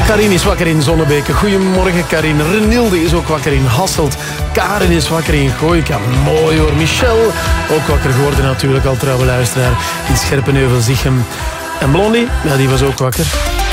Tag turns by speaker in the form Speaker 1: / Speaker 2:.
Speaker 1: Karin is wakker in Zonnebeke. Goedemorgen, Karin. Renilde is ook wakker in Hasselt. Karen is wakker in Gooika. Mooi hoor. Michel, ook wakker geworden natuurlijk, al trouwe luisteraar in Scherpenheuvel-Zichem. En Blondie, ja, die was ook wakker.